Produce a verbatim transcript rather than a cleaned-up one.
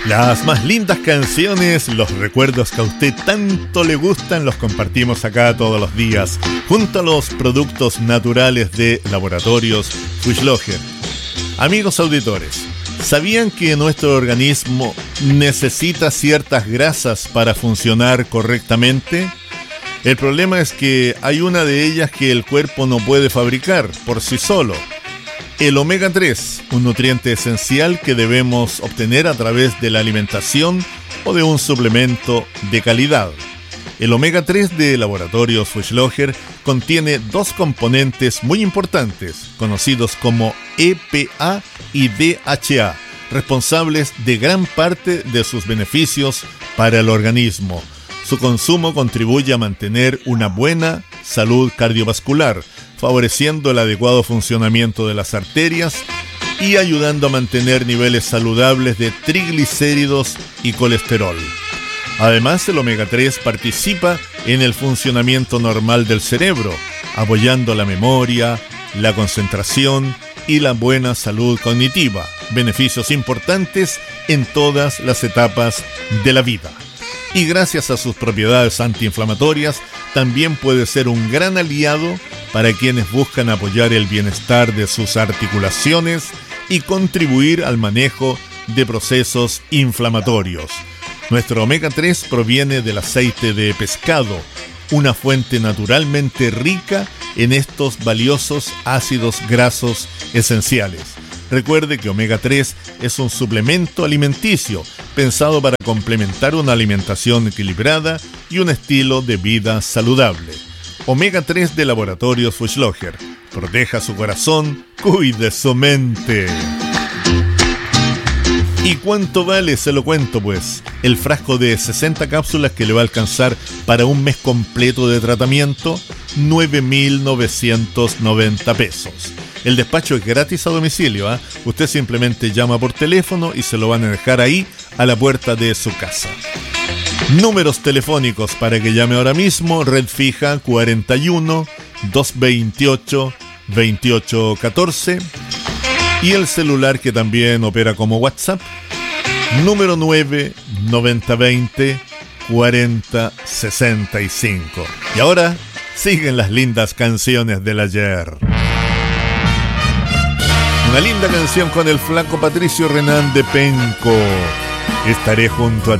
Las más lindas canciones, los recuerdos que a usted tanto le gustan, los compartimos acá todos los días, junto a los productos naturales de Laboratorios Fuchslocher. Amigos auditores, ¿sabían que nuestro organismo necesita ciertas grasas para funcionar correctamente? El problema es que hay una de ellas que el cuerpo no puede fabricar por sí solo. El omega tres, un nutriente esencial que debemos obtener a través de la alimentación o de un suplemento de calidad. El omega tres de Laboratorios Fuchslocher contiene dos componentes muy importantes, conocidos como E P A y D H A, responsables de gran parte de sus beneficios para el organismo. Su consumo contribuye a mantener una buena salud cardiovascular, favoreciendo el adecuado funcionamiento de las arterias y ayudando a mantener niveles saludables de triglicéridos y colesterol. Además, el omega tres participa en el funcionamiento normal del cerebro, apoyando la memoria, la concentración y la buena salud cognitiva, beneficios importantes en todas las etapas de la vida. Y gracias a sus propiedades antiinflamatorias, también puede ser un gran aliado para quienes buscan apoyar el bienestar de sus articulaciones y contribuir al manejo de procesos inflamatorios. Nuestro omega tres proviene del aceite de pescado, una fuente naturalmente rica en estos valiosos ácidos grasos esenciales. Recuerde que omega tres es un suplemento alimenticio pensado para complementar una alimentación equilibrada y un estilo de vida saludable. omega tres de Laboratorios Fuchslocher. Proteja su corazón, cuide su mente. ¿Y cuánto vale? Se lo cuento pues. El frasco de sesenta cápsulas que le va a alcanzar para un mes completo de tratamiento, nueve mil novecientos noventa pesos. El despacho es gratis a domicilio, ¿eh? Usted simplemente llama por teléfono y se lo van a dejar ahí a la puerta de su casa. Números telefónicos para que llame ahora mismo: red fija cuarenta y uno, doscientos veintiocho, veintiocho catorce, y el celular que también opera como WhatsApp, número nueve, noventa veinte, cuarenta sesenta y cinco. Y ahora siguen las lindas canciones del ayer. Una linda canción con el flaco Patricio Renán de Penco. Estaré junto a ti.